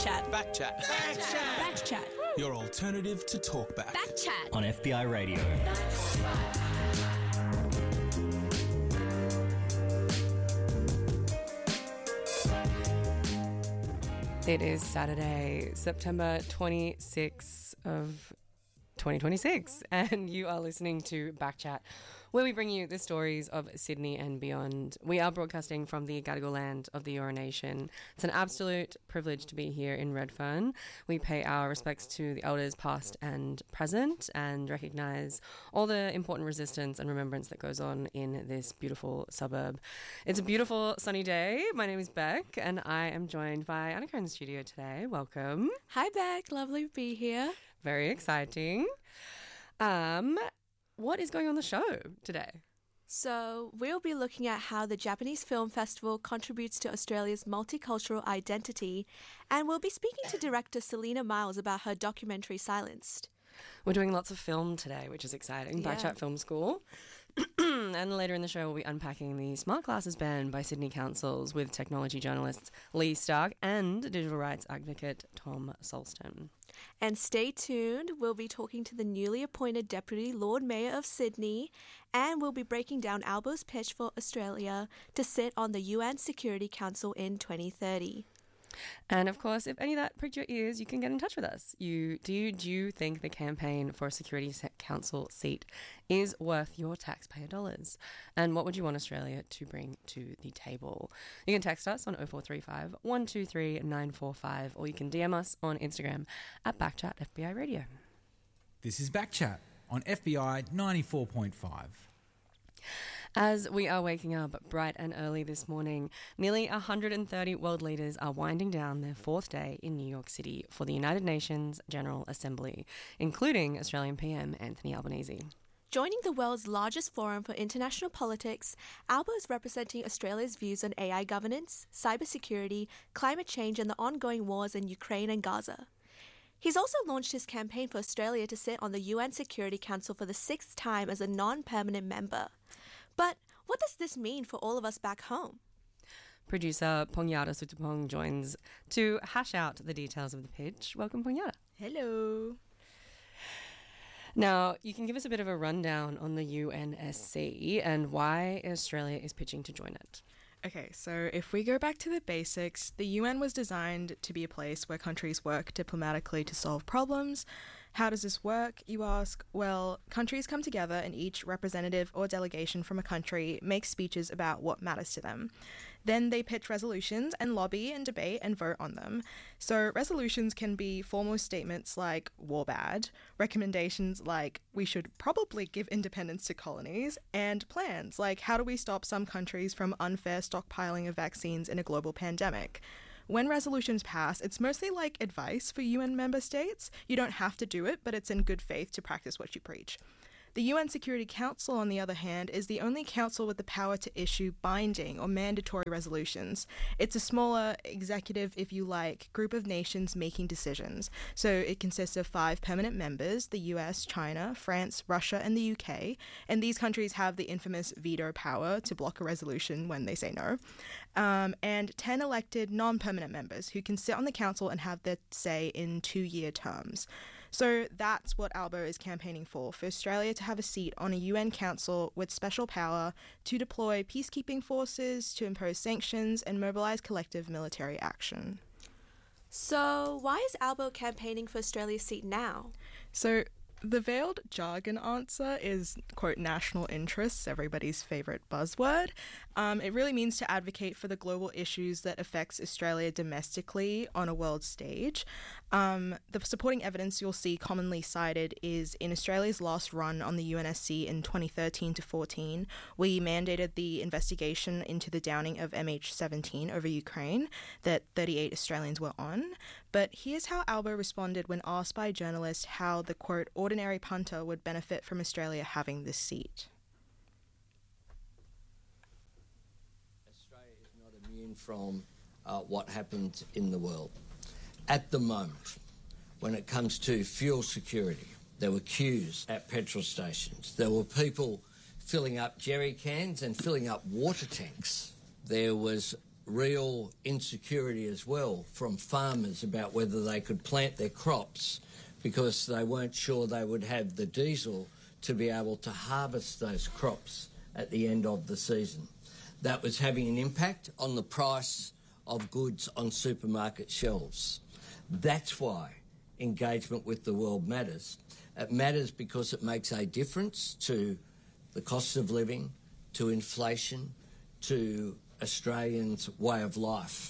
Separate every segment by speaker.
Speaker 1: Backchat.
Speaker 2: Backchat. Backchat.
Speaker 1: Backchat.
Speaker 2: Your alternative to talkback.
Speaker 1: Backchat.
Speaker 3: On FBI Radio.
Speaker 4: It is Saturday, September 26th of 2026, and you are listening to Backchat, where we bring you the stories of Sydney and beyond. We are broadcasting from the Gadigal land of the Eora Nation. It's an absolute privilege to be here in Redfern. We pay our respects to the elders past and present and recognise all the important resistance and remembrance that goes on in this beautiful suburb. It's a beautiful sunny day. My name is Beck and I am joined by Annika in the studio today. Welcome.
Speaker 5: Hi Beck, lovely to be here.
Speaker 4: Very exciting. What is going on the show today?
Speaker 5: So we'll be looking at how the Japanese Film Festival contributes to Australia's multicultural identity, and we'll be speaking to director Selena Miles about her documentary Silenced.
Speaker 4: We're doing lots of film today, which is exciting.
Speaker 5: Yeah.
Speaker 4: Backchat Film School. And later in the show, we'll be unpacking the Smart Glasses ban by Sydney Councils with technology journalists Lee Stark and digital rights advocate Tom Solston.
Speaker 5: And stay tuned, we'll be talking to the newly appointed Deputy Lord Mayor of Sydney, and we'll be breaking down Albo's pitch for Australia to sit on the UN Security Council in 2030.
Speaker 4: And of course, if any of that pricked your ears, you can get in touch with us. Do you think the campaign for a Security Council seat is worth your taxpayer dollars? And what would you want Australia to bring to the table? You can text us on 0435 123 945, or you can DM us on Instagram at Backchat FBI Radio.
Speaker 6: This is Backchat on FBI 94.5.
Speaker 4: As we are waking up bright and early this morning, nearly 130 world leaders are winding down their fourth day in New York City for the United Nations General Assembly, including Australian PM Anthony Albanese.
Speaker 5: Joining the world's largest forum for international politics, Albo is representing Australia's views on AI governance, cybersecurity, climate change and the ongoing wars in Ukraine and Gaza. He's also launched his campaign for Australia to sit on the UN Security Council for the sixth time as a non-permanent member. But what does this mean for all of us back home?
Speaker 4: Producer Pongyata Sutupong joins to hash out the details of the pitch. Welcome, Pongyata.
Speaker 7: Hello.
Speaker 4: Now, you can give us a bit of a rundown on the UNSC and why Australia is pitching to join it.
Speaker 7: Okay, so if we go back to the basics, the UN was designed to be a place where countries work diplomatically to solve problems. How does this work, you ask? Well, countries come together and each representative or delegation from a country makes speeches about what matters to them. Then they pitch resolutions and lobby and debate and vote on them. So resolutions can be formal statements like war bad, recommendations like we should probably give independence to colonies, and plans like how do we stop some countries from unfair stockpiling of vaccines in a global pandemic. When resolutions pass, it's mostly like advice for UN member states. You don't have to do it, but it's in good faith to practice what you preach. The UN Security Council, on the other hand, is the only council with the power to issue binding or mandatory resolutions. It's a smaller, executive, if you like, group of nations making decisions. So it consists of 5 permanent members, the US, China, France, Russia, and the UK. And these countries have the infamous veto power to block a resolution when they say no. And 10 elected non-permanent members who can sit on the council and have their say in 2-year terms. So that's what Albo is campaigning for Australia to have a seat on a UN council with special power to deploy peacekeeping forces, to impose sanctions, and mobilise collective military action.
Speaker 5: So why is Albo campaigning for Australia's seat now?
Speaker 7: So the veiled jargon answer is, quote, national interests, everybody's favourite buzzword. It really means to advocate for the global issues that affects Australia domestically on a world stage. The supporting evidence you'll see commonly cited is in Australia's last run on the UNSC in 2013 to 14. We mandated the investigation into the downing of MH17 over Ukraine that 38 Australians were on. But here's how Albo responded when asked by a journalist how the, quote, ordinary punter would benefit from Australia having this seat.
Speaker 8: Australia is not immune from what happens in the world. At the moment, when it comes to fuel security, there were queues at petrol stations. There were people filling up jerry cans and filling up water tanks. There was real insecurity as well from farmers about whether they could plant their crops because they weren't sure they would have the diesel to be able to harvest those crops at the end of the season. That was having an impact on the price of goods on supermarket shelves. That's why engagement with the world matters. It matters because it makes a difference to the cost of living, to inflation, to Australians' way of life.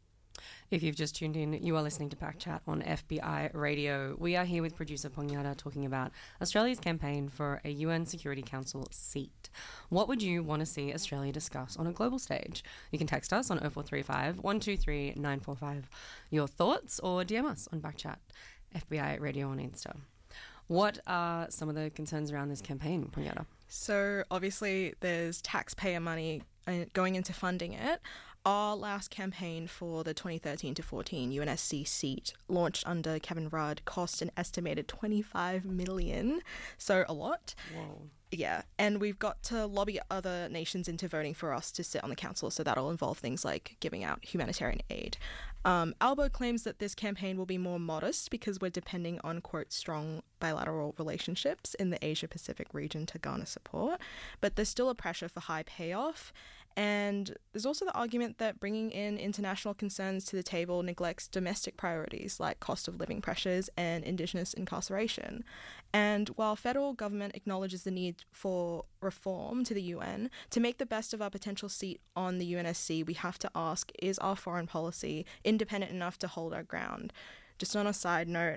Speaker 4: If you've just tuned in, you are listening to Backchat on FBI Radio. We are here with producer Pongyata talking about Australia's campaign for a UN Security Council seat. What would you want to see Australia discuss on a global stage? You can text us on 0435 123 945 your thoughts or DM us on Backchat, FBI Radio on Insta. What are some of the concerns around this campaign, Pongyata?
Speaker 7: So obviously there's taxpayer money going into funding it. Our last campaign for the 2013 to 14 UNSC seat, launched under Kevin Rudd, cost an estimated $25 million, so a lot.
Speaker 4: Whoa.
Speaker 7: Yeah, and we've got to lobby other nations into voting for us to sit on the council, so that'll involve things like giving out humanitarian aid. Albo claims that this campaign will be more modest because we're depending on, quote, strong bilateral relationships in the Asia-Pacific region to garner support, but there's still a pressure for high payoff. And there's also the argument that bringing in international concerns to the table neglects domestic priorities like cost of living pressures and Indigenous incarceration. And while federal government acknowledges the need for reform to the UN, to make the best of our potential seat on the UNSC, we have to ask, is our foreign policy independent enough to hold our ground? Just on a side note,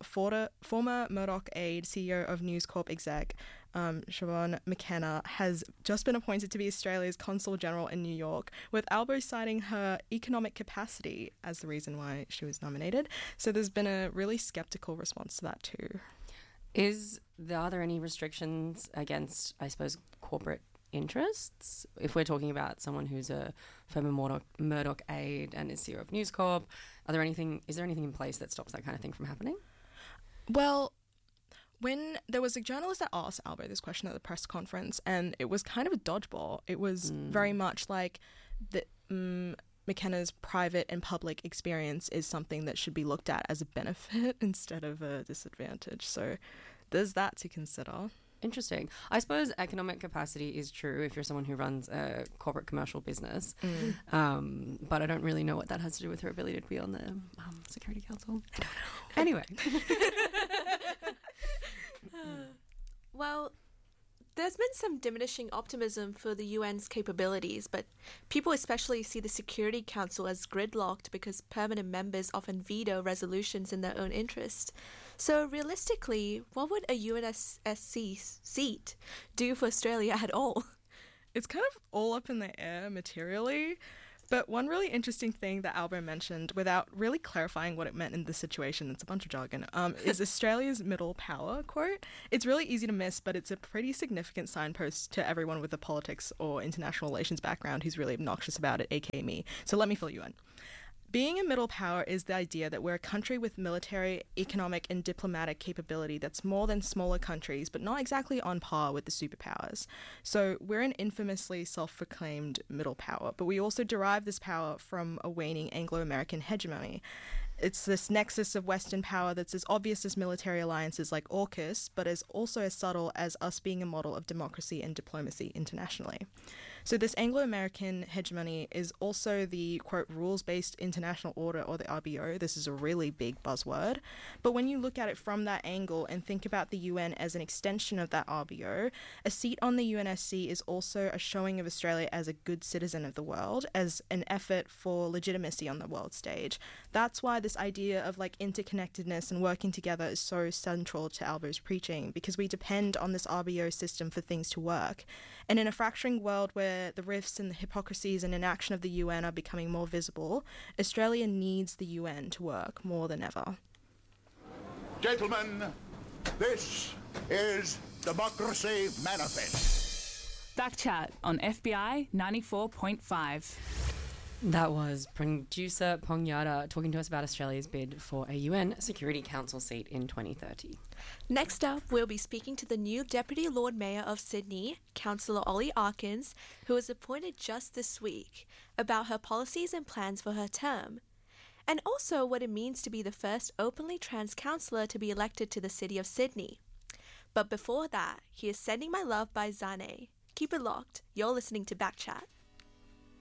Speaker 7: former Murdoch aide, CEO of News Corp exec, Siobhan McKenna, has just been appointed to be Australia's Consul General in New York, with Albo citing her economic capacity as the reason why she was nominated. So there's been a really sceptical response to that too.
Speaker 4: Are there any restrictions against, I suppose, corporate interests? If we're talking about someone who's a former Murdoch aide and is CEO of News Corp, is there anything in place that stops that kind of thing from happening? Well,
Speaker 7: when there was a journalist that asked Albo this question at the press conference, and it was kind of a dodgeball. It was very much like McKenna's private and public experience is something that should be looked at as a benefit instead of a disadvantage. So there's that to consider.
Speaker 4: Interesting. I suppose economic capacity is true if you're someone who runs a corporate commercial business. But I don't really know what that has to do with her ability to be on the Security Council. I don't know. Anyway.
Speaker 5: Well, there's been some diminishing optimism for the UN's capabilities, but people especially see the Security Council as gridlocked because permanent members often veto resolutions in their own interest. So realistically, what would a UNSC seat do for Australia at all?
Speaker 7: It's kind of all up in the air materially. But one really interesting thing that Albo mentioned, without really clarifying what it meant in this situation, it's a bunch of jargon, is Australia's middle power quote. It's really easy to miss, but it's a pretty significant signpost to everyone with a politics or international relations background who's really obnoxious about it, aka me. So let me fill you in. Being a middle power is the idea that we're a country with military, economic, and diplomatic capability that's more than smaller countries, but not exactly on par with the superpowers. So we're an infamously self-proclaimed middle power, but we also derive this power from a waning Anglo-American hegemony. It's this nexus of Western power that's as obvious as military alliances like AUKUS, but is also as subtle as us being a model of democracy and diplomacy internationally. So this Anglo-American hegemony is also the, quote, rules-based international order, or the RBO. This is a really big buzzword. But when you look at it from that angle and think about the UN as an extension of that RBO, a seat on the UNSC is also a showing of Australia as a good citizen of the world, as an effort for legitimacy on the world stage. That's why this idea of like interconnectedness and working together is so central to Albo's preaching, because we depend on this RBO system for things to work. And in a fracturing world where the rifts and the hypocrisies and inaction of the UN are becoming more visible, Australia needs the UN to work more than ever.
Speaker 1: Gentlemen, this is Democracy Manifest.
Speaker 3: Backchat on FBI 94.5.
Speaker 4: That was producer Pong Yada talking to us about Australia's bid for a UN Security Council seat in 2030.
Speaker 5: Next up, we'll be speaking to the new Deputy Lord Mayor of Sydney, Councillor Ollie Arkins, who was appointed just this week, about her policies and plans for her term, and also what it means to be the first openly trans councillor to be elected to the City of Sydney. But before that, here's Sending My Love by Zane. Keep it locked. You're listening to Backchat.